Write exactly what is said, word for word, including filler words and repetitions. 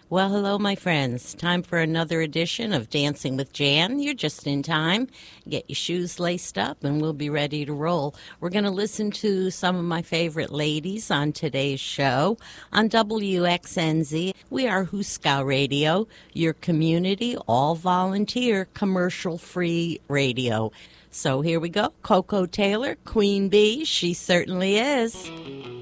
Well, hello, my friends. Time for another edition of Dancing with Jan. You're just in time. Get your shoes laced up, and we'll be ready to roll. We're going to listen to some of my favorite ladies on today's show. On W X N Z, we are Huskow Radio, your community, all-volunteer, commercial-free radio. So here we go. Coco Taylor, Queen Bee, she certainly is.